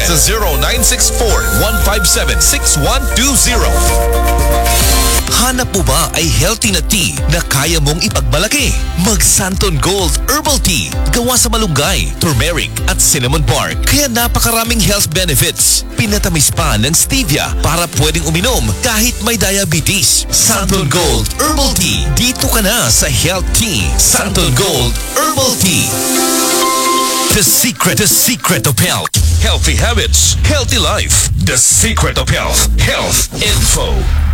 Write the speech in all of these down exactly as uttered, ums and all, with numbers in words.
sa zero nine six four, one five seven, six one two zero. Hanap mo ba ay healthy na tea na kaya mong ipagmalaki? Mag Santon Gold Herbal Tea. Gawa sa malunggay, turmeric at cinnamon bark. Kaya napakaraming health benefits. Pinatamis pa ng stevia para pwedeng uminom kahit may diabetes. Santon Gold Herbal Tea. Dito ka na sa Health Tea. Santon Gold Herbal Tea. The secret, the secret of health. Healthy habits, healthy life. The secret of health. Health Info.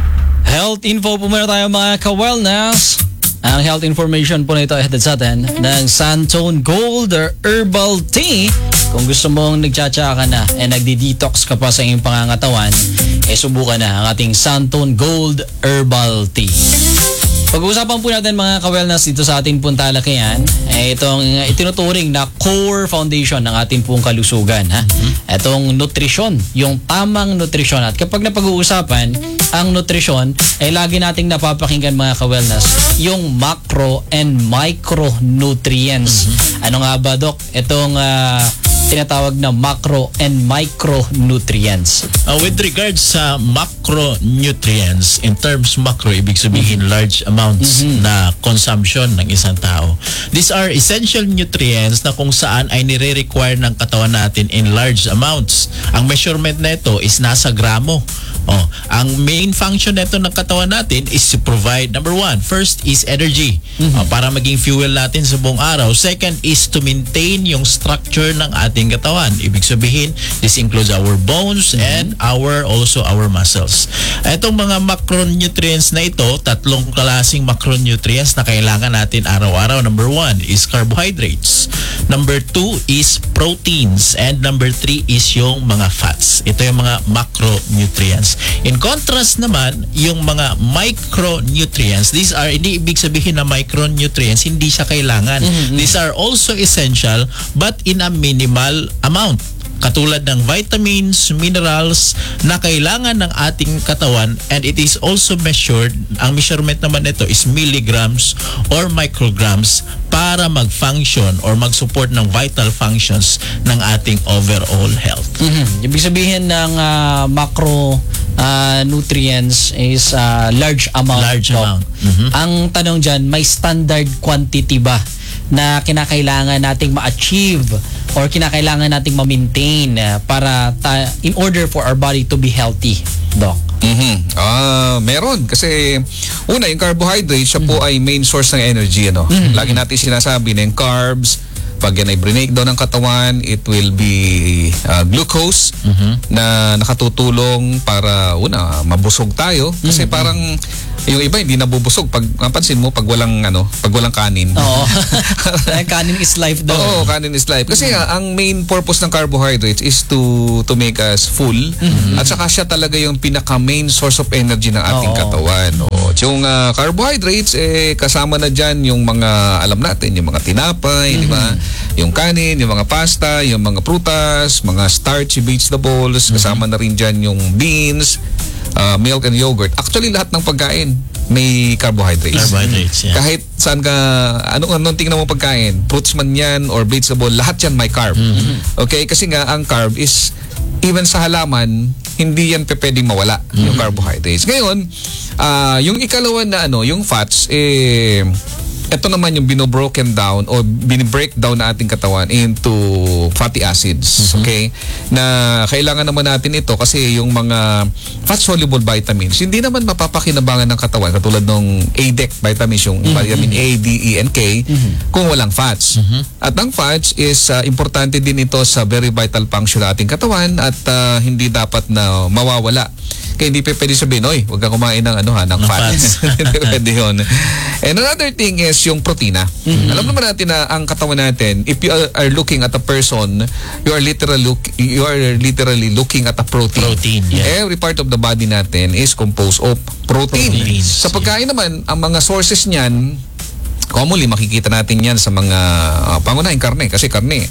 Health info po muna tayo mga ka-wellness. Ang health information po na ito ay hatid sa atin ng Santon Gold Herbal Tea. Kung gusto mong nagtsatsa ka na eh nagdi-detox ka pa sa iyong pangangatawan, eh subukan na ang ating Santon Gold Herbal Tea. Pag-uusapan po natin mga ka-wellness dito sa ating pong talakayan, eh, itong itinuturing na core foundation ng ating pong kalusugan. Ha? Itong nutrisyon, yung tamang nutrisyon. At kapag napag-uusapan ang nutrisyon, ay eh, lagi nating napapakinggan mga ka-wellness, yung macro and micronutrients. Mm-hmm. Ano nga ba, Doc? Itong uh, tinatawag na macro and micronutrients. Uh, with regards sa macronutrients, in terms macro, ibig sabihin large amounts mm-hmm. na consumption ng isang tao. These are essential nutrients na kung saan ay nire-require ng katawan natin in large amounts. Ang measurement nito is nasa gramo. Oh, ang main function nito ng katawan natin is to provide, number one, first is energy. Mm-hmm. Uh, para maging fuel natin sa buong araw. Second is to maintain yung structure ng ating katawan. Ibig sabihin, this includes our bones mm-hmm. and our also our muscles. Itong mga macronutrients na ito, tatlong klaseng macronutrients na kailangan natin araw-araw. Number one is carbohydrates. Number two is proteins. And number three is yung mga fats. Ito yung mga macronutrients. In contrast naman, yung mga micronutrients, these are, hindi ibig sabihin na micronutrients, hindi siya kailangan. Mm-hmm. These are also essential but in a minimal amount. Katulad ng vitamins, minerals na kailangan ng ating katawan, and it is also measured, ang measurement naman nito is milligrams or micrograms para mag-function or mag-support ng vital functions ng ating overall health. Mm-hmm. Ibig sabihin ng uh, macro uh, nutrients is uh, large amount. Large amount. Mm-hmm. Ang tanong dyan, may standard quantity ba na kinakailangan nating ma-achieve or kinakailangan nating ma-maintain uh, para ta- in order for our body to be healthy, Doc? Mm-hmm. Ah, meron kasi una yung carbohydrates siya mm-hmm. po ay main source ng energy, ano. Mm-hmm. Lagi natin sinasabi na yung carbs, pag yan ay breakdown ng katawan, it will be uh, glucose mm-hmm. na nakatutulong para una mabusog tayo kasi mm-hmm. parang yung iba hindi nabubusog pag napansin mo pag walang ano, pag walang kanin. Oo. Kanin is life daw. Oo, kanin is life. Kasi mm-hmm. ang main purpose ng carbohydrates is to to make us full mm-hmm. at saka siya talaga yung pinaka main source of energy ng ating Oo. katawan. Oo. Yung uh, carbohydrates eh kasama na diyan yung mga alam natin, yung mga tinapay, mm-hmm. di ba? Yung kanin, yung mga pasta, yung mga prutas, mga starchy vegetables, mm-hmm. kasama na rin diyan yung beans, Uh, milk and yogurt. Actually, lahat ng pagkain may carbohydrates. Carbohydrates, yeah. Kahit saan ka, anong, anong tingnan mo pagkain, fruits man yan or vegetable, lahat yan may carb. Mm-hmm. Okay? Kasi nga, ang carb is, even sa halaman, hindi yan pe pwedeng mawala, mm-hmm. yung carbohydrates. Ngayon, uh, yung ikalawa na ano, yung fats, eh, ito naman yung binobroken down o binibreak down na ating katawan into fatty acids. Mm-hmm. Okay? Na kailangan naman natin ito kasi yung mga fat-soluble vitamins, hindi naman mapapakinabangan ng katawan katulad ng A D E C vitamins, yung mm-hmm. vitamin A, D, E, and K, mm-hmm. kung walang fats. Mm-hmm. At ang fats is uh, importante din ito sa very vital function ng ating katawan at uh, hindi dapat na mawawala. Kaya hindi pa pwede sabihin, oy, huwag kang kumain ng, ano, ha, ng fats. Hindi pwede yun. And another thing is yung protina. Mm-hmm. Alam naman natin na ang katawan natin, if you are looking at a person, you are literally, look, you are literally looking at a protein. Protein, yeah. Every part of the body natin is composed of protein. Proteins, sa pagkain yeah. naman, ang mga sources niyan, commonly makikita natin yan sa mga uh, pangunahing karne. Kasi karne,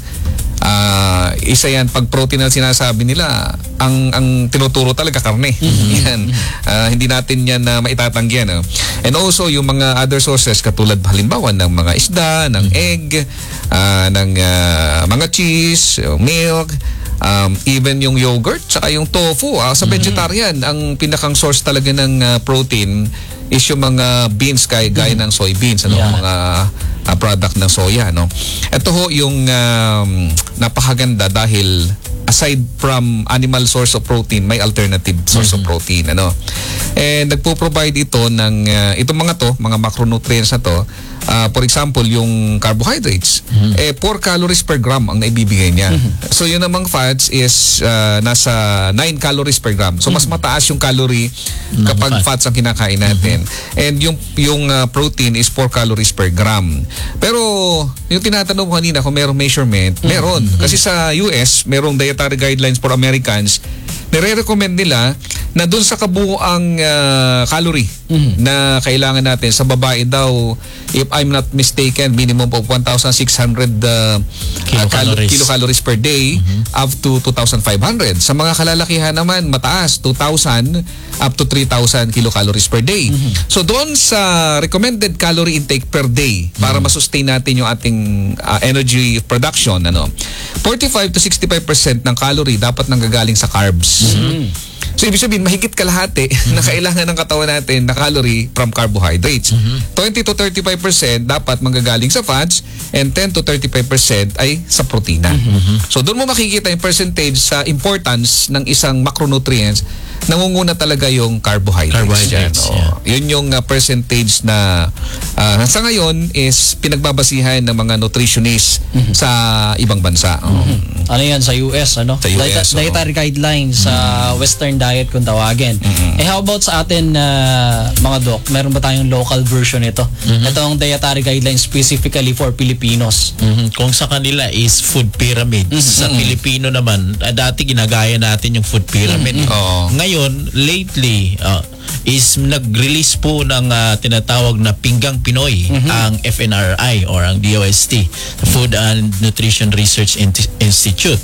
Uh, isa yan, pag protein na sinasabi nila, ang ang tinuturo talaga karne. Mm-hmm. Yan. Uh, hindi natin yan na uh, maitatanggihan. Uh. And also, yung mga other sources, katulad halimbawa ng mga isda, ng egg, uh, ng uh, mga cheese, milk, Um, even yung yogurt, saka yung tofu. Ah, sa vegetarian, ang pinakang source talaga ng ah, protein is yung mga beans gaya, gaya ng soybeans, ano, Yeah. mga ah, product ng soya, no. Ito ho yung um, napakaganda dahil aside from animal source of protein, may alternative source of protein, ano. And nagpo-provide ito ng uh, itong mga to, mga macronutrients na to. Uh, for example, yung carbohydrates, eh four calories per gram ang naibibigay niya. So yun namang fats is uh, nasa nine calories per gram. So mas mataas yung calorie kapag fat. fats ang kinakain natin. And yung yung uh, protein is four calories per gram. Pero yung tinatanong ko kanina kung merong measurement, meron. Kasi sa U S, merong dietary guidelines for Americans. Nire-recommend nila na dun sa kabuuang uh, calorie na kailangan natin sa babae daw, if I'm not mistaken, minimum of one thousand six hundred uh, Kilocalories. uh, kilocalories per day up to two thousand five hundred. Sa mga kalalakihan naman, mataas, two thousand up to three thousand kilocalories per day. So doon sa recommended calorie intake per day para masustain natin yung ating uh, energy production, ano, forty-five to sixty-five percent ng calorie dapat nanggagaling sa carbs. So ibig sabihin, mahigit kalahati na kailangan ng katawan natin na calorie from carbohydrates. twenty to thirty-five percent dapat manggagaling sa fats and ten to thirty-five percent ay sa protina. So doon mo makikita yung percentage sa importance ng isang macronutrients. Nangunguna talaga yung carbohydrates. Carbohydrates, Yan, oh. Yun yung uh, percentage na uh, sa ngayon is pinagbabasihan ng mga nutritionists sa ibang bansa. Oh. Ano yan sa U S, ano? Sa U S, Diet- oo. dietary guidelines sa Western diet kung tawagin. Eh how about sa atin uh, mga doc? Meron ba tayong local version nito? Itong dietary guidelines specifically for Filipinos. Mhm. Kung sa kanila is food pyramid. Sa Pilipino naman, ah, dati ginagaya natin yung food pyramid. Oo. Ngayon, lately, ah, is nag-release po ng ah, tinatawag na Pinggang Pinoy, ang F N R I or ang D O S T, Food and Nutrition Research Inti- Institute.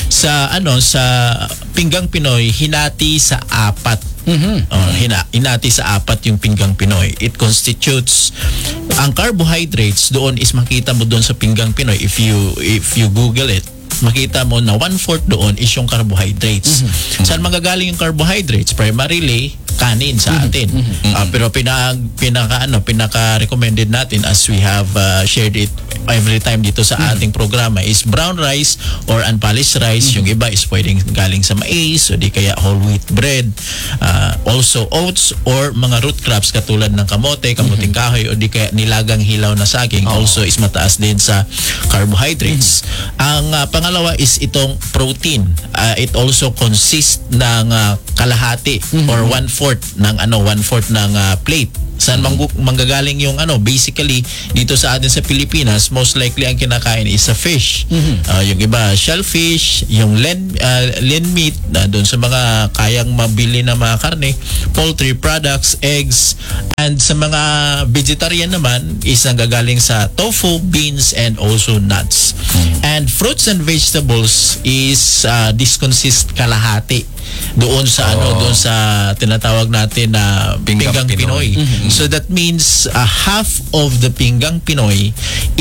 Sa ano sa Pinggang Pinoy, hinati sa apat. Oh, hina, hinati sa apat yung Pinggang Pinoy. It constitutes ang carbohydrates doon is makita mo doon sa Pinggang Pinoy if you if you Google it. Makita mo na one-fourth doon is yung carbohydrates. Saan magagaling yung carbohydrates? Primarily, kanin sa atin. Ah, pero pinaka, pinaka, ano, pinaka-recommended natin as we have uh, shared it every time dito sa ating programa is brown rice or unpolished rice. Yung iba is pwedeng galing sa mais o di kaya whole wheat bread. Ah, also oats or mga root crops katulad ng kamote, kamuting kahoy o di kaya nilagang hilaw na saging also is mataas din sa carbohydrates. Ang ah, pangalawa is itong protein. Ah, it also consists ng ah, kalahati or one-fourth ng ano one-fourth ng ah, plate. Saan mang manggagaling yung ano basically dito sa atin sa Pilipinas, most likely ang kinakain is sa fish. Ah, yung iba shellfish, yung len uh, lean meat na doon sa mga kayang mabili na mga karne, poultry products, eggs, and sa mga vegetarian naman is nanggagaling sa tofu, beans, and also nuts. And fruits and vegetables is uh, this consists kalahati doon sa ano doon sa tinatawag natin na Pinggang Pinggang Pinoy. Pinoy. So that means uh, half of the Pinggang Pinoy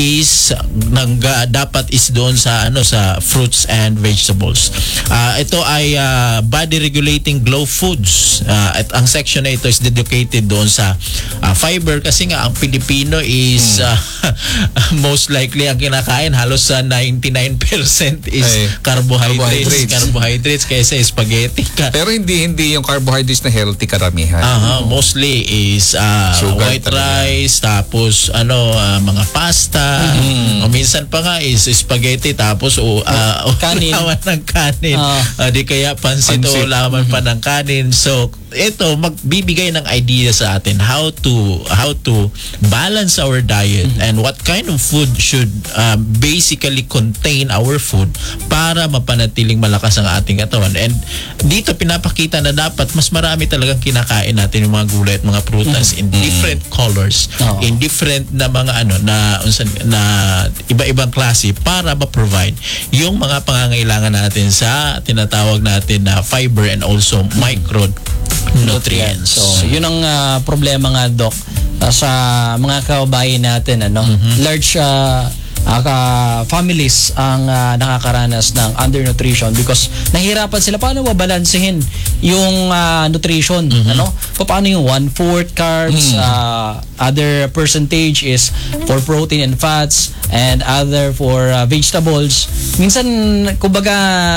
is nang dapat is doon sa ano sa fruits and vegetables. Uh, ito ay uh, body regulating glow foods. Uh, at ang section na ito is dedicated doon sa uh, fiber kasi nga ang Pilipino is uh, most likely ang kinakain halos sa ninety-nine percent is Ay, carbohydrates, carbohydrates. carbohydrates kaysa spaghetti ka. Pero hindi hindi yung carbohydrates na healthy karamihan. Aha, mostly is uh, Sugar white talaga. rice, tapos ano uh, mga pasta, o minsan pa nga is spaghetti tapos o uh, Kanin. ulawan ng kanin. Ah. Uh, di kaya pansit o Pansit. ulawan pa ng kanin. So ito magbibigay ng idea sa atin how to how to balance our diet and what kind of food should um, basically contain our food para mapanatiling malakas ang ating katawan. And dito pinapakita na dapat mas marami talagang kinakain natin yung mga gulay at mga prutas in different colors, Oo. in different na mga ano na unsan na iba-ibang klase para ma-provide yung mga pangangailangan natin sa tinatawag natin na fiber and also micro nutrients. So, yun ang ah, problema nga, Doc, ah, sa mga kababayan natin, ano? Large ah, uh, ka- families ang uh, nakakaranas ng undernutrition because nahihirapan sila paano babalansehin yung uh, nutrition, ano? Paano yung one-fourth carbs, uh, other percentage is for protein and fats, and other for uh, vegetables. Minsan, kumbaga,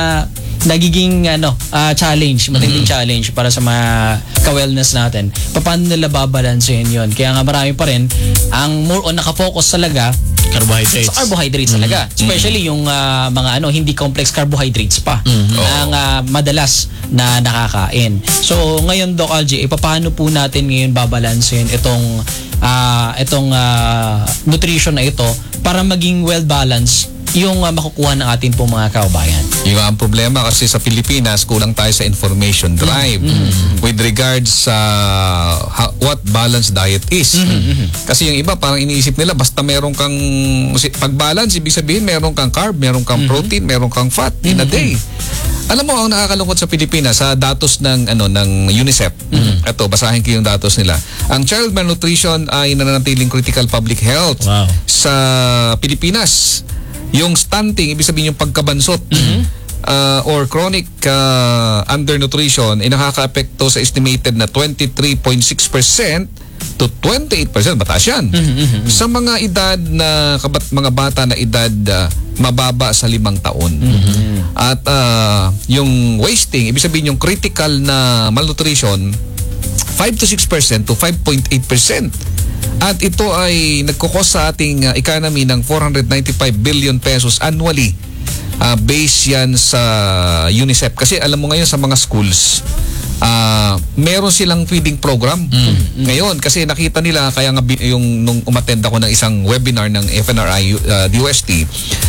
nagiging ano uh, challenge, matinding challenge para sa mga ka-wellness natin. Paano nila babalansehin yun? Kaya nga marami pa rin ang more on nakafocus talaga Carbohydrates. sa carbohydrates talaga. Especially yung uh, mga ano hindi complex carbohydrates pa ang uh, madalas na nakakain. So ngayon Doc Algie, eh, paano po natin ngayon babalansehin itong uh, itong uh, nutrition na ito para maging well balanced yung uh, makukuha ng ating pong mga kaubayan. Yung ang problema kasi sa Pilipinas, kulang tayo sa information drive mm-hmm. with regards sa uh, what balanced diet is. Mm-hmm. Kasi yung iba parang iniisip nila basta meron kang pag balance, ibig sabihin meron kang carb, meron kang mm-hmm. protein, meron kang fat mm-hmm. in a day. Alam mo ang nakakalungkot sa Pilipinas sa datos ng ano ng UNICEF. Mm-hmm. Ito, basahin ko yung datos nila. Ang child malnutrition ay nananatiling critical public health Wow. sa Pilipinas. Yung stunting, ibig sabihin yung pagkabansot mm-hmm. uh, or chronic uh, undernutrition ay nakaka-apekto sa estimated na twenty-three point six percent to twenty-eight percent. Mataas yan. Mm-hmm. Sa mga edad na kabat, mga bata na edad uh, mababa sa limang taon. Mm-hmm. At uh, yung wasting, ibig sabihin yung critical na malnutrition, five to six percent to five point eight percent. At ito ay nagkukos sa ating uh, economy ng four hundred ninety-five billion pesos annually. Uh, base yan sa UNICEF. Kasi alam mo ngayon sa mga schools, uh, meron silang feeding program. Mm. Ngayon, kasi nakita nila, kaya nga yung nung umattend ako ng isang webinar ng F N R I uh, D O S T,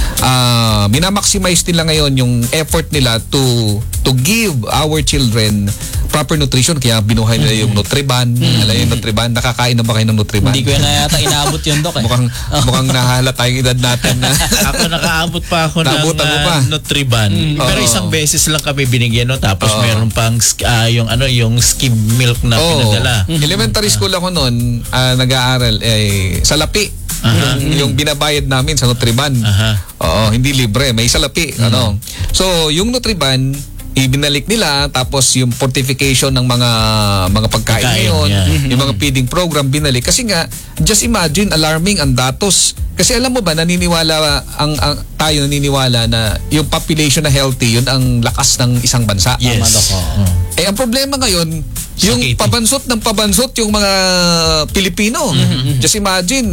uh, minamaximize nila ngayon yung effort nila to to give our children proper nutrition, kaya binuhay nila yung Nutriban. Mm-hmm. Alam yung Nutriban, nakakain na ba kayo ng Nutriban? Hindi ko na yata inaabot yun, Doc. Eh. mukhang, mukhang nahala tayong edad natin. Na Ako nakaabot pa ako ng Naabutan mo pa? uh, Nutriban. Mm. Pero Oo. isang beses lang kami binigyan, no? Tapos Oo. meron pang uh, yung ano yung skim milk na Oo. pinadala. Elementary school ako noon, uh, nag-aaral eh, sa Lapi. Aha. Yung, yung binabayad namin sa Nutriban. Aha. Oo, hindi libre, may salapi. Mm. Ano. So, yung Nutriban, ibinalik nila, tapos yung fortification ng mga mga pagkain Pagkain, ngayon, yeah. yung mga feeding program binalik. Kasi nga, just imagine, alarming ang datos. Kasi alam mo ba, naniniwala ang, ang tayo naniniwala na yung population na healthy, yun ang lakas ng isang bansa. Yes. Tama, Doc. Oo. Eh, ang problema ngayon, yung Sakit. pabansot ng pabansot yung mga Pilipino. Mm-hmm. Just imagine,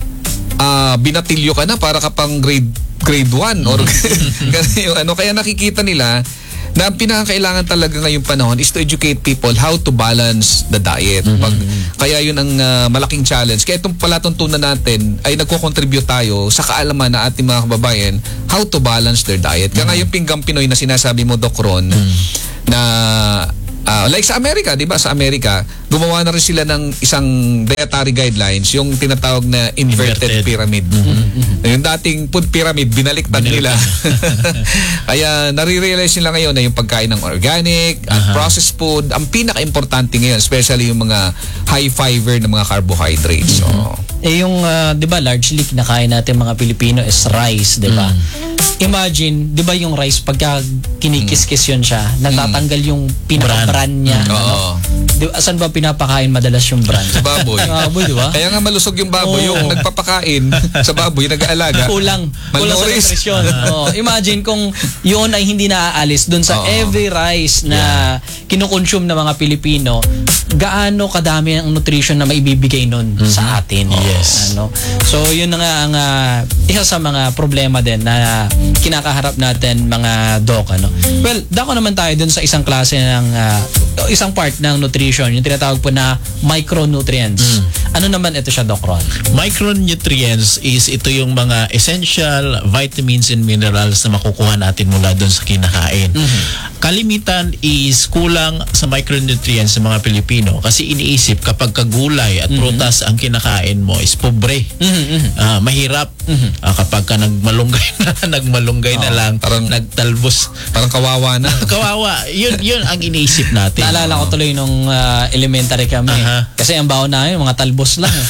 ah binatilyo ka na para ka pang grade grade one or kasi yung ano, kaya nakikita nila na ang pinakakailangan talaga ngayong panahon is to educate people how to balance the diet. Pag, kaya yun ang uh, malaking challenge. Kaya itong palatuntunan natin ay nagko-contribute tayo sa kaalaman na ating mga kababayan how to balance their diet. Kaya nga yung pinggang Pinoy na sinasabi mo, Doc Ron, na uh, like sa Amerika, di ba? Sa Amerika, gumawa na rin sila ng isang dietary guidelines, yung tinatawag na inverted, Inverted. pyramid. Yung dating food pyramid, binaliktad nila. Kaya nare-realize nila ngayon na yung pagkain ng organic at Aha. processed food, ang pinaka-importante ngayon, especially yung mga high fiber na mga carbohydrates. So, Eh yung, uh, di ba, largely kinakain natin mga Pilipino is rice, di ba? Imagine, di ba yung rice, pagka kinikis-kis yun siya, natatanggal yung pinaka-bran niya. Oo. Ano? Di, asan ba pinapakain madalas yung bran? sa baboy. Sa baboy, di ba? Kaya nga malusog yung baboy, Oo. yung nagpapakain sa baboy, nag-aalaga. Kulang. Kulang sa Malnourished. nutrisyon. Oo. Imagine kung yun ay hindi naaalis dun sa Oo. every rice na kinukonsume ng mga Pilipino, gaano kadami ang nutrition na maibibigay nun sa atin. Yes. Ano? So, yun na nga ang uh, isa sa mga problema din na kinakaharap natin mga doc. Ano? Well, dako naman tayo dun sa isang klase ng uh, isang part ng nutrition, yung tinatawag po na micronutrients. Ano naman ito siya, Doc Ron? Micronutrients is ito yung mga essential vitamins and minerals na makukuha natin mula doon sa kinakain. kalimitan is kulang sa micronutrients sa mga Pilipino kasi iniisip kapag kagulay at prutas ang kinakain mo is pobre. Ah, mahirap. Ah, kapag ka nagmalunggay na, nagmalunggay na lang, parang- nagtalbos. Parang kawawa na. Kawawa. Yun, yun ang iniisip natin. Naalala ko tuloy nung ah, elementary kami. Aha. Kasi ang baon namin, mga talbos lang.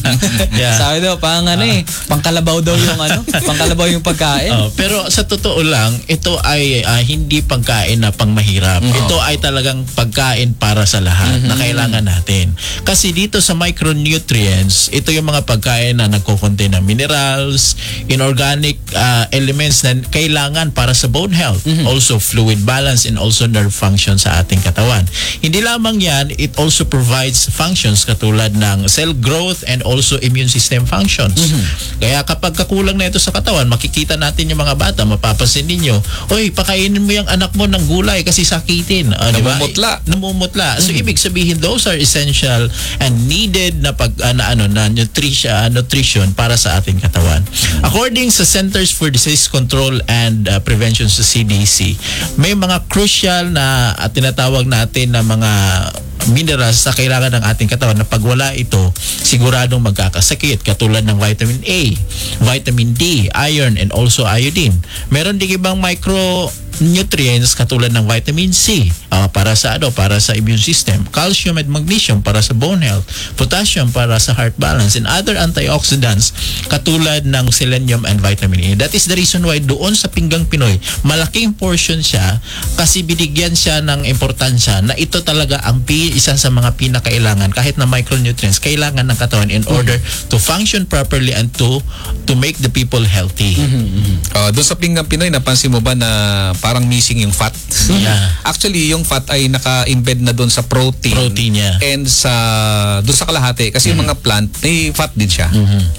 Yeah. Sabi daw, pang ano eh, pangkalabaw daw yung ano, pangkalabaw yung pagkain. Oh, pero sa totoo lang, ito ay ah, hindi pagkain na pang mahirap. Ito ay talagang pagkain para sa lahat na kailangan natin. Kasi dito sa micronutrients, ito yung mga pagkain na nagko-contain ng minerals, inorganic ah, elements na kailangan para sa bone health. Also fluid balance and also nerve function sa ating katawan. Hindi lamang yan, it also provides functions katulad ng cell growth and also immune system functions. Kaya kapag kakulang na ito sa katawan, makikita natin yung mga bata, mapapansin ninyo, oy, pakainin mo yung anak mo ng gulay kasi sakitin. Ah, di ba? Namumutla. Namumutla. So ibig sabihin those are essential and needed na pag ah, na ano na nutrition ah, nutrition para sa ating katawan. According sa Centers for Disease Control and ah, Prevention sa C D C, may mga crucial na ah, tinatawag natin na mga minerals na kailangan ng ating katawan na pag wala ito, siguradong magkakasakit katulad ng vitamin A, vitamin D, iron, and also iodine. Meron din ibang micro nutrients katulad ng vitamin C uh, para sa ano para sa immune system, calcium and magnesium para sa bone health, potassium para sa heart balance, and other antioxidants katulad ng selenium and vitamin A. That is the reason why doon sa Pinggang Pinoy, malaking portion siya kasi binigyan siya ng importansya na ito talaga ang pi- isa sa mga pinakailangan kahit na micronutrients kailangan ng katawan in order to function properly and to to make the people healthy. Uh, doon sa Pinggang Pinoy, napansin mo ba na parang missing yung fat? Yeah. Actually, yung fat ay naka-embed na doon sa protein. Protein niya. And sa doon sa kalahati. Kasi yung mga plant, may fat din siya.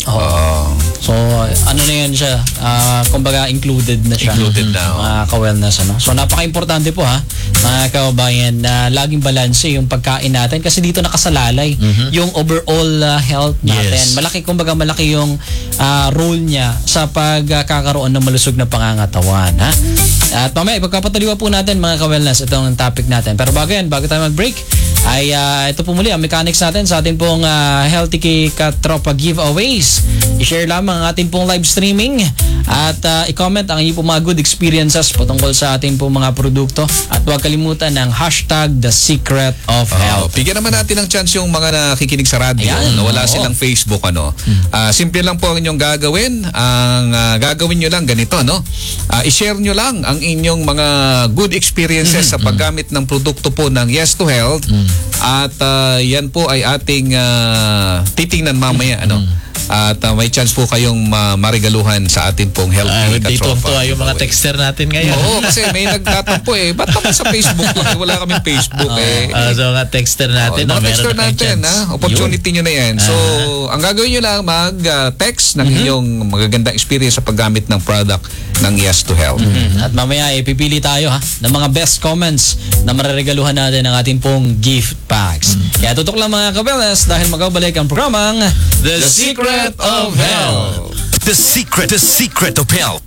Oh. So, ano na yan siya, ah, kumbaga included na siya. Included na, oh. Mga ka-wellness, ano? So, napaka-importante po ha, mga kababayan, na laging balanse yung pagkain natin kasi dito nakasalalay yung overall ah, health natin. Yes. Malaki, kumbaga malaki yung ah, role niya sa pagkakaroon ng malusog na pangangatawan, ha? At mamaya, ipagpapatuloy po natin mga ka-wellness itong topic natin. Pero bago yan, bago tayo mag-break, ay ah, ito po muli ang mechanics natin sa ating pong ah, Healthy Cake Katropa giveaways. I-share lamang ang ating pong live streaming at ah, i-comment ang inyong pong mga good experiences patungkol sa ating pong mga produkto at huwag kalimutan ng hashtag The Secret of Oh, Health. bigyan naman natin ng chance yung mga nakikinig sa radyo Ayan, na wala oo. silang Facebook, ano. Ah, simple lang po ang inyong gagawin. Ang ah, gagawin nyo lang ganito, no. Ah, i-share nyo lang ang inyong mga good experiences sa paggamit ng produkto po ng Yes to Health. At ah, yan po ay ating ah, titingnan mamaya, ano. At ah, may chance po kayong ma- marigaluhan sa ating pong Ah, Healthy dito Katropa. to yung mga texter natin ngayon. Oo, kasi may nagtatampo eh. Ba't naman sa Facebook lang? Wala kaming Facebook eh. Ah, so mga texter natin, Oh, no, mga meron texter na kayong natin, chance. ha? Opportunity nyo na yan. So, ang gagawin nyo lang, mag-text ng inyong magagandang experience sa paggamit ng product ng Yes to Health. At mamaya, ipipili tayo ha ng mga best comments na mariregaluhan natin ng ating pong gift packs. Kaya tutok lang mga ka-wellness dahil magkabalik ang programang The Secret of Health. The secret, the secret of health.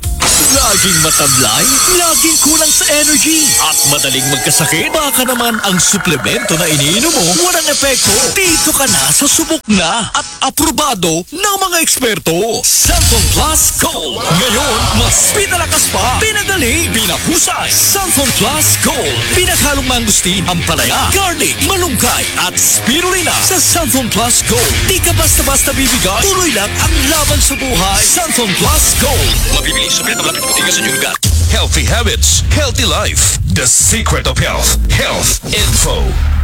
Laging matablay, laging kulang sa energy, at madaling magkasakit. Baka naman ang suplemento na iniinom mo walang epekto. Dito ka na sa subok na at aprobado ng mga eksperto. Santon Plus Gold. Ngayon, mas pinalakas pa, pinadali, pinahusay. Santon Plus Gold. Pinaghalong mangustin, ampalaya, garlic, malunggay, at spirulina. Sa Santon Plus Gold, di ka basta-basta bibigay. Tuloy lang ang laban sa buhay. Santon Plus Gold. Mabibili sa pinatablapit puti ka sa inyong lugar. Healthy habits, healthy life. The secret of health. Health info.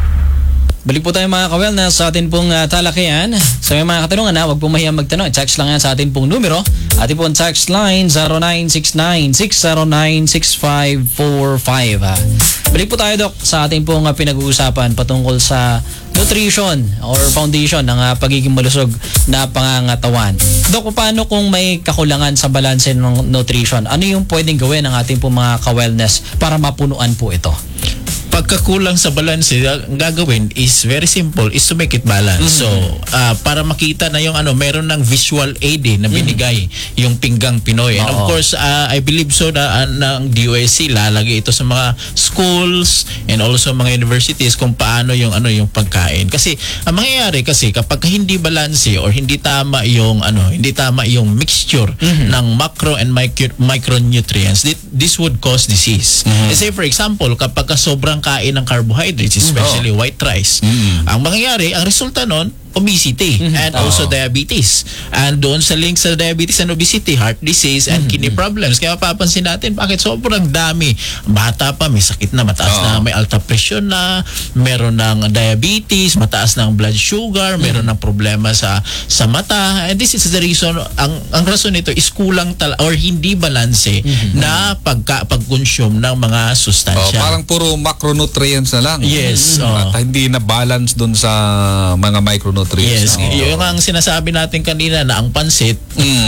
Balik po tayo mga ka-wellness sa atin pong uh, talakayan. Sa may mga katanungan na, huwag po mahiyang magtanong. Text lang yan sa atin pong numero. Atin pong text line zero nine six nine six zero nine six five four five. Ha. Balik po tayo, Dok, sa atin pong uh, pinag-uusapan patungkol sa nutrition or foundation ng uh, pagiging malusog na pangangatawan. Dok, paano kung may kakulangan sa balanse ng nutrition? Ano yung pwedeng gawin ng ating pong mga ka-wellness para mapunuan po ito? pagkakulang sa balance, ang gagawin is very simple, is to make it balance. So, uh, para makita na yung ano, meron ng visual aid eh, na binigay yung Pinggang Pinoy. And of Oo. course, uh, I believe so na uh, ng D O S C lalagay ito sa mga schools and also mga universities kung paano yung ano yung pagkain. Kasi ang mangyayari kasi kapag hindi balance or hindi tama yung ano, hindi tama yung mixture ng macro and micro, micronutrients, this, this would cause disease. Say for example, kapag ka sobrang kain ng carbohydrates, especially white rice, ang mangyayari, ang resulta nun, obesity and also diabetes. And doon sa link sa diabetes and obesity, heart disease and kidney problems. Kaya mapapansin natin bakit sobrang dami. Bata pa, may sakit na, mataas na, may alta pressure na, meron ng diabetes, mataas ng blood sugar, meron ng problema sa sa mata. And this is the reason, ang ang rason nito is kulang tal or hindi balanse na pagka pag-consume ng mga Oh, sustansya. parang puro macronutrients na lang. Yes, At hindi na balance dun sa mga micronutrients. Yes, Oo. yung ang sinasabi natin kanina na ang pansit, Mm.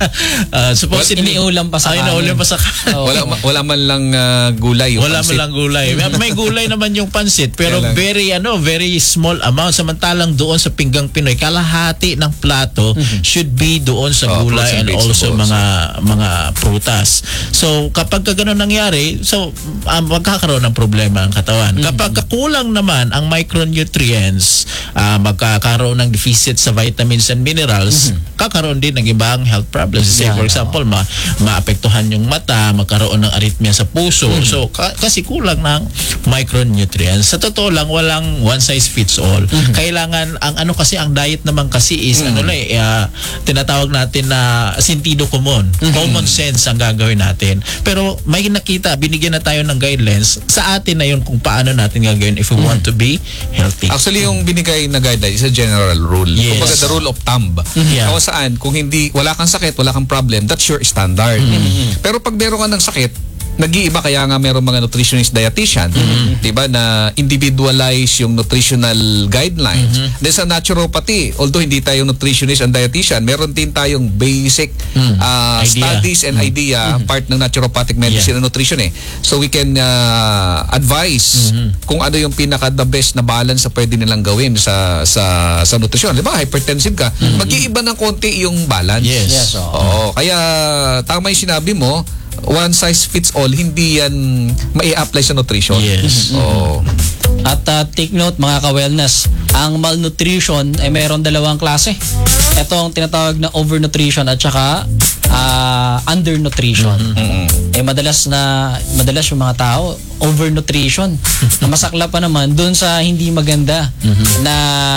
uh, supposedly, Iniulam pa sa Ay, kanin. iniulam pa sa kanin. Oo. Wala, ma- wala man lang ah, gulay. yung Wala man pansit. lang gulay. May gulay naman yung pansit, pero Kaya lang. very ano, very small amount. Samantalang doon sa Pinggang Pinoy, kalahati ng plato should be doon sa Oh, gulay fruits and and also vegetables. mga mga prutas. So kapag ka ganun nangyari, so um, magkakaroon ng problema ang katawan. Kapag kulang naman ang micronutrients, uh, magkakaroon ng deficit sa vitamins and minerals, kakaroon din ng ibang health problems. Say for example, ma maapektuhan yung mata, magkaroon ng arrhythmia sa puso. So ka- kasi kulang ng micronutrients. Sa totoo lang, walang one size fits all. Kailangan ang ano kasi ang diet naman kasi is ano lang eh, uh, tinatawag natin na sentido común. Common sense ang gagawin natin. Pero may nakita, binigyan na tayo ng guidelines. Sa atin na yun kung paano natin gagawin if we want to be healthy. Actually, yung binigay na guideline is a general rule. Yes. Kumbaga, the rule of thumb. Yeah. Kung saan, kung hindi, wala kang sakit, wala kang problem, that's your standard. Pero pag meron ka ng sakit, nag-iiba, kaya nga meron mga nutritionist dietitian, di ba, na individualize yung nutritional guidelines. Then sa naturopathy, although hindi tayo nutritionist and dietitian, meron din tayong basic uh, Idea. studies and idea, part ng naturopathic medicine and nutrition eh. So we can uh, advise kung ano yung pinaka the best na balance na pwede nilang gawin sa sa sa nutrisyon. Di ba, hypertensive ka, mag-iiba ng konti yung balance. Yes. Yes, oo. Oo, kaya tama yung sinabi mo, one size fits all, hindi yan mai-apply sa nutrition. Yes. Oo. At uh, take note mga ka-wellness, ang malnutrition ay mayroon dalawang klase. Ito ang tinatawag na overnutrition at saka uh, undernutrition. Eh madalas na madalas yung mga tao overnutrition. Ang masakla pa naman dun sa hindi maganda na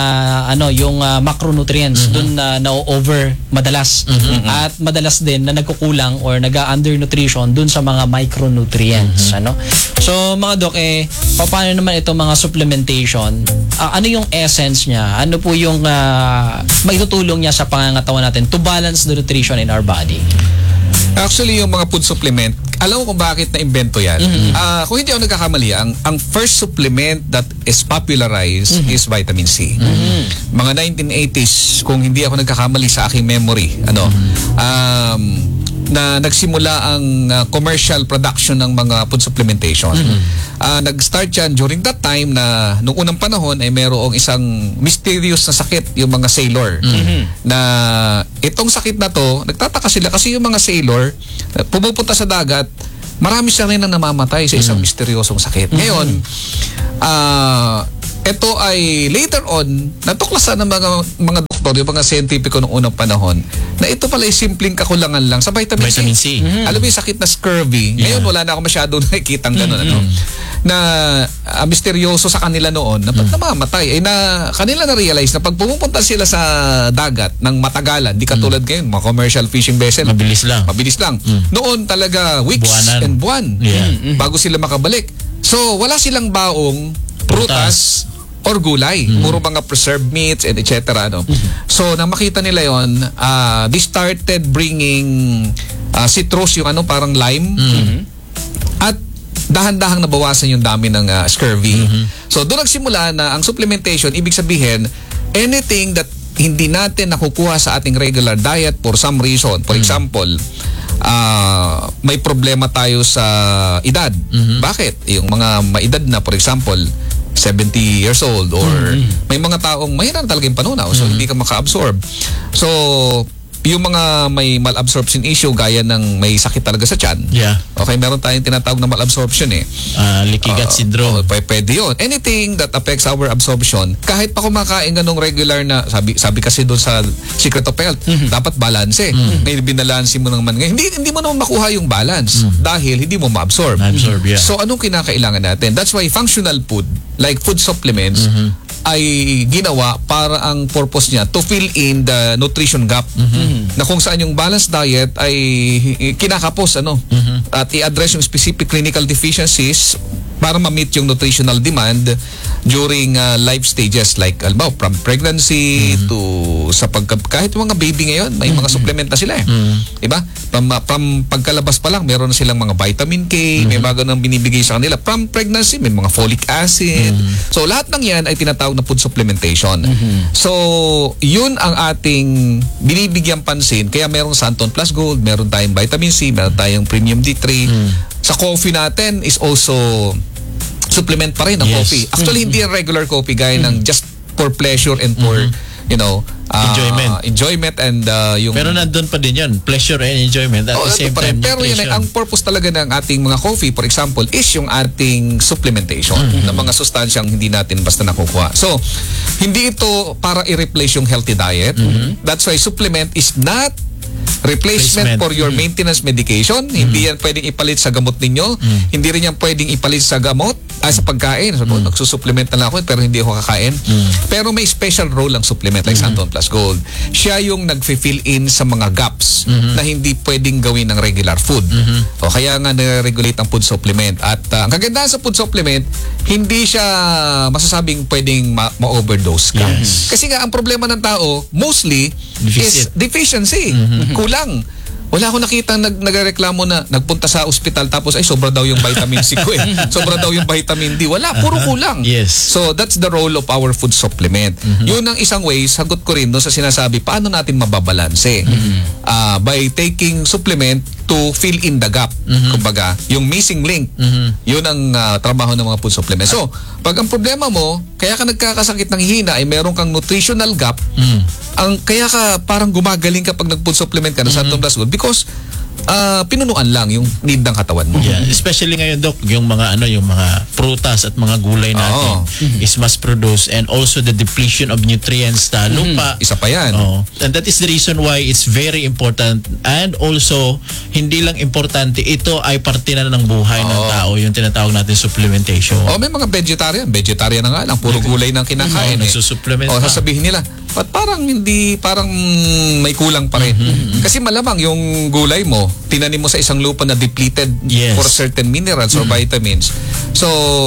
ano yung uh, macronutrients dun na na-over madalas. At madalas din na nagkukulang or nag-undernutrition dun sa mga micronutrients, ano? So mga doc, eh paano naman itong mga supplementation? Ah, ano yung essence niya? Ano po yung uh, maitutulong niya sa pangangatawan natin to balance the nutrition in our body? Actually, yung mga food supplement, alam mo kung bakit na-invento yan? Ah, kung hindi ako nagkakamali, ang, ang first supplement that is popularized is vitamin C. Mga nineteen eighties, kung hindi ako nagkakamali sa aking memory, ano, um, na nagsimula ang uh, commercial production ng mga food supplementation. Ah, nag-start yan during that time na nung unang panahon ay mayroong isang mysterious na sakit, yung mga sailor. Na itong sakit na to, nagtataka sila kasi yung mga sailor, uh, pumupunta sa dagat, marami siya rin ang namamatay sa isang misteryosong sakit. Ngayon, ah, ito ay later on, natuklasan ng mga mga doktor, yung mga scientifico noong unang panahon, na ito pala ay simpleng kakulangan lang sa vitamin, Vitamin C. C. Alam mo yung sakit na scurvy, ngayon wala na ako masyado nakikitang gano'n, ano, na ah, misteryoso sa kanila noon, na ba't namamatay? Eh na, kanila na-realize na pag pumupunta sila sa dagat ng matagalan, di katulad ngayon, mga commercial fishing vessel, Mabilis lang. mabilis lang. Noon talaga, weeks Buwanan. and buwan Yeah. bago sila makabalik. So, wala silang baong prutas, Prutas. or gulay. Puro mga preserved meats and et cetera. No? So, nang makita nila yon, uh, they started bringing uh, citrus, yung ano, parang lime. At dahan-dahang nabawasan yung dami ng uh, scurvy. So, doon nagsimula na ang supplementation, ibig sabihin, anything that hindi natin nakukuha sa ating regular diet for some reason. For example, ah, may problema tayo sa edad. Bakit? Yung mga maedad na, for example, seventy years old or may mga taong mahina na talaga yung panunaw, so hindi ka maka-absorb. So, yung mga may malabsorption issue gaya ng may sakit talaga sa tiyan. Yeah. Okay, meron tayong tinatawag na malabsorption eh. Ah, leaky gut Uh, syndrome. oh, p- pwede yun. Anything that affects our absorption, kahit pa kumakain ka nung regular na, sabi sabi kasi doon sa Secret of Health, dapat balance eh. May binalansi mo naman ngayon. Hindi, hindi mo naman makuha yung balance dahil hindi mo ma-absorb. Ma-absorb, yeah. So, anong kinakailangan natin? That's why functional food, like food supplements, ay ginawa para ang purpose niya to fill in the nutrition gap na kung saan yung balanced diet ay kinakapos ano at i-address yung specific clinical deficiencies para ma-meet yung nutritional demand during uh, life stages like alba from pregnancy to sa pagka kahit mga baby ngayon may mga supplement na sila eh. Diba? From, from pagkalabas pa lang meron na silang mga vitamin K, may bago nang binibigay sa kanila. From pregnancy may mga folic acid. So lahat ng yan ay tinatawag na food supplementation. So yun ang ating binibigyan pansin kaya merong Santon Plus Gold, meron tayong vitamin C, meron tayong Premium D three. Sa coffee natin is also supplement pa rin ang Yes. coffee. Actually, hindi yung regular coffee gaya ng just for pleasure and for, you know, uh, Enjoyment. enjoyment and uh, yung... Pero nandun pa din yun. Pleasure and enjoyment at Oh, the same pa rin. time. Pero yun, ay, nutrition. ang purpose talaga ng ating mga coffee, for example, is yung ating supplementation ng mga sustansyang hindi natin basta nakukuha. So, hindi ito para i-replace yung healthy diet. That's why supplement is not replacement Replacement. for your maintenance medication. Hindi yan pwedeng ipalit sa gamot ninyo. Hindi rin yan pwedeng ipalit sa gamot, ay sa pagkain. So, nagsusupplement na lang ako pero hindi ako kakain. Pero may special role ang supplement like Santon Plus Gold. Siya yung nag-fill in sa mga gaps na hindi pwedeng gawin ng regular food. O kaya nga nare-regulate ang food supplement. At uh, ang kagandahan sa food supplement, hindi siya masasabing pwedeng ma- ma-overdose ka. Yes. Kasi nga ang problema ng tao mostly is Deficit. deficiency. Kulang. Wala akong nakita nag nagreklamo na nagpunta sa ospital tapos ay sobra daw yung vitamin C ko eh. Sobra daw yung vitamin D. Wala, puro kulang. Yes. So that's the role of our food supplement. Yun ang isang way, sagot ko rin doon sa sinasabi, paano natin mababalanse? Ah, by taking supplement to fill in the gap. Kumbaga, yung missing link. Yun ang ah, trabaho ng mga food supplement. So, pag ang problema mo, kaya ka nagkakasakit ng hina ay meron kang nutritional gap, ang kaya ka parang gumagaling kapag nag-food supplement ka ng Santon Plus Gold because ah, pinunuan lang yung need ng katawan mo. Yeah, especially ngayon, Doc, yung mga ano, yung mga prutas at mga gulay natin Oo. is mass produced and also the depletion of nutrients sa lupa. Isa pa yan. Oh, and that is the reason why it's very important and also hindi lang importante, ito ay parte na ng buhay ng Oo. tao, yung tinatawag natin supplementation. O may mga vegetarian, vegetarian na nga lang, puro gulay nang kinakain Oo, eh. nagsusupplement O pa. sasabihin nila, ba't parang hindi, parang may kulang pa rin. Kasi malamang yung gulay mo, tinanim mo sa isang lupa na depleted Yes. for certain minerals or vitamins. So,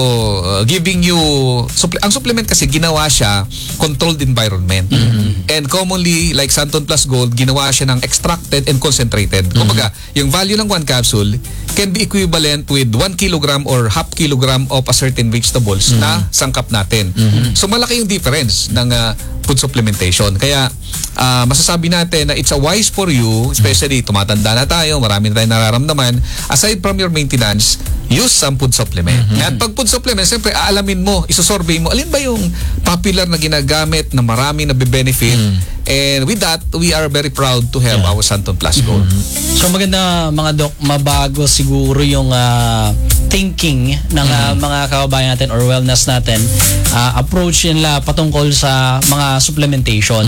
uh, giving you, supple- ang supplement kasi ginawa siya controlled environment. And commonly, like Santon Plus Gold, ginawa siya ng extracted and concentrated. Kumbaga, yung value ng one capsule can be equivalent with one kilogram or half kilogram of a certain vegetables na sangkap natin. So, malaki yung difference ng uh, food supplementation. Kaya, ah, masasabi natin na it's a wise for you, especially tumatanda na tayo, marami na tayong nararamdaman, aside from your maintenance, use some food supplement. At pag food supplement, siyempre, aalamin mo, isusurvey mo, alin ba yung popular na ginagamit na marami na be-benefit. And with that, we are very proud to have our Santon Plus Gold. So maganda mga dok, mabago siguro yung ah, thinking ng ah, mga kababayan natin or wellness natin. Ah, approach nila patungkol sa mga supplementation.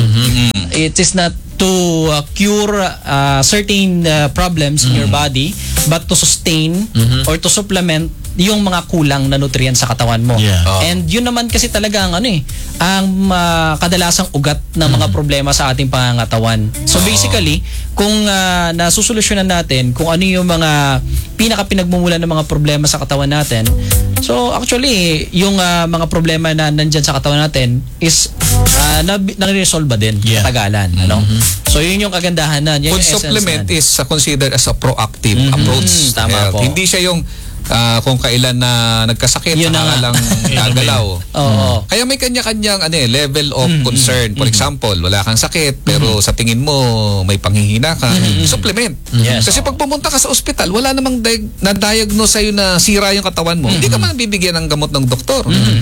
It is not to uh, cure uh, certain uh, problems in your body but to sustain or to supplement yung mga kulang na nutrients sa katawan mo. Yeah. Oh. And yun naman kasi talaga ang ano eh, ang uh, kadalasang ugat ng mga problema sa ating pangangatawan. So basically, kung uh, nasusolusyonan natin kung ano yung mga pinaka pinagmumulan ng mga problema sa katawan natin, so actually, yung uh, mga problema na nandyan sa katawan natin is uh, nare-resolve ba din Yeah. katagalan. Ano? So yun yung kagandahan na. Yan Food yung essence supplement na. is uh, considered as a proactive approach. Mm, tama Health. po. Hindi siya yung ah, kung kailan na nagkasakit, Yun na saka nga. lang gagalaw. Oo. Kaya may kanya-kanyang ano eh, level of concern. For example, wala kang sakit pero sa tingin mo may panghihina ka, supplement. Yes. Kasi pag pumunta ka sa ospital, wala namang diag- na-diagnose sa'yo na sira yung katawan mo. Hindi ka man bibigyan ng gamot ng doktor.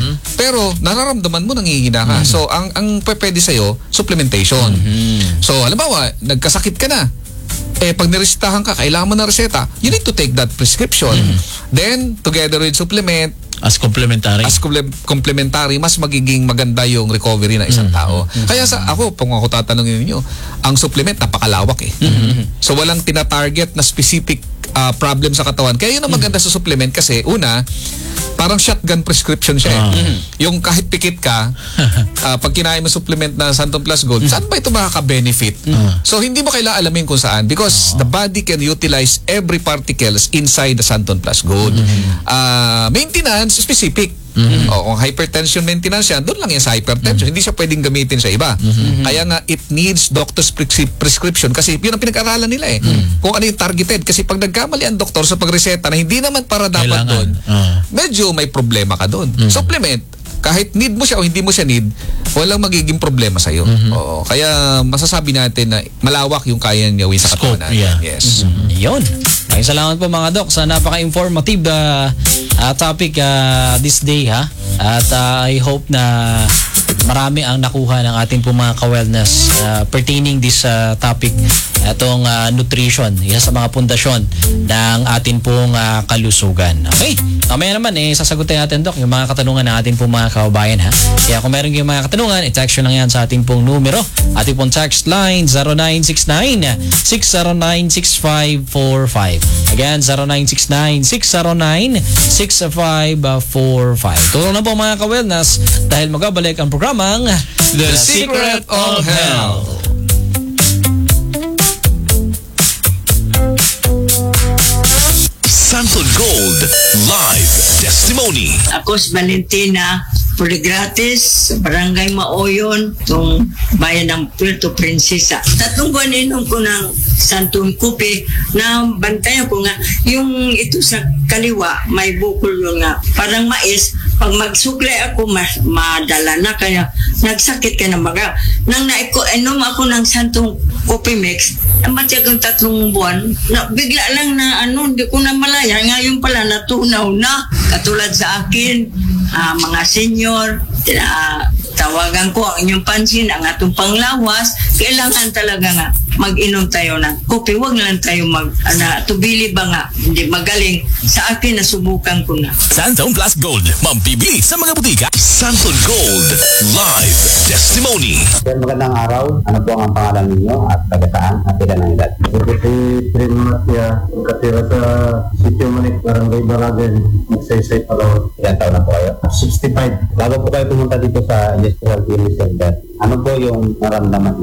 Pero nararamdaman mo nanghihina ka. So ang ang pwede sa'yo, supplementation. So halimbawa, nagkasakit ka na. Eh, pag niresetahan ka, kailangan mo ng reseta. You need to take that prescription. Then, together with supplement, As complementary. as comple- complementary, mas magiging maganda yung recovery ng isang tao. Kaya sa ako, kung ako tatanungin niyo, ang supplement napakalawak eh. So walang tina-target na specific uh, problem sa katawan. Kaya yun ang maganda sa supplement kasi una, parang shotgun prescription siya eh. Yung kahit pikit ka, uh, pag kinain mo supplement na Santon Plus Gold, saan ba ito makaka-benefit? So hindi mo kailangan alamin kung saan because the body can utilize every particles inside the Santon Plus Gold. Uh, maintenance, specific. O kung hypertension maintenance yan, doon lang yan sa hypertension. Hindi siya pwedeng gamitin sa iba. Kaya nga, it needs doctor's prescri- prescription kasi yun ang pinag-aralan nila eh. Kung ano yung targeted. Kasi pag nagkamali ang doktor sa pagreseta na hindi naman para dapat Kailangan. doon, Ah. medyo may problema ka doon. Supplement, kahit need mo siya o hindi mo siya need, walang magiging problema sa'yo. Oo. Kaya masasabi natin na malawak yung kaya niya gawin sa Scope, katawan natin. yeah. Yes. Yun. Maraming salamat po mga Dok sa napaka-informative uh, uh, topic uh, this day ha. At uh, I hope na marami ang nakuha ng ating po mga ka-wellness uh, pertaining this uh, topic, itong uh, nutrition, isa sa mga pundasyon ng ating pong uh, kalusugan. Okay, mamaya naman eh sasagutin natin Dok yung mga katanungan ng ating pong mga kababayan ha. Kaya kung meron kayong mga katanungan, i-text nyo lang yan sa ating pong numero, ating pong text line zero nine six nine, six zero nine, six five four five. Again, zero nine six nine, six zero nine, six five four five. Tulong na po mga ka-wellness dahil magabalik ang programang The Secret of Health. Santon Gold Live Testimony. Ako si Valentina Poligratis sa Barangay Maoyon, itong bayan ng Puerto Princesa. Tatlong buwan inom ko ng Santon Kupi na bantayan ko nga yung ito sa kaliwa, may bukol yun nga. Parang mais, pag magsuklay ako, mas madala na kaya nagsakit ka na baga. Nang naiko, inom ako ng Santon Kupi Mix, namatiyag ang tatlong buwan, na, bigla lang na ano, hindi ko na malaya. Ngayon pala natunaw na, katulad sa akin, uh, mga senior, uh, tawagan ko ang inyong pansin, ang atong panglawas, kailangan talaga nga mag-inom tayo ng kopi. Huwag lang tayo mag, ana, tubili ba nga, hindi magaling. Sa akin, nasubukan ko na. Santon Plus Gold. Mambibili sa mga butika. Santon Gold Live Testimony. Sir, magandang araw. Ano po ang pangalan ninyo at taga saan at ilan ang edad? Ito si Trin Matya, katira sa Sitio Manik, Barangay Baragan, Magsaysay, Palawan. Ilan taon na po kayo? sixty-five. Bago po kayo pumunta dito sa Industrial Healing Center, ano po yung naramdaman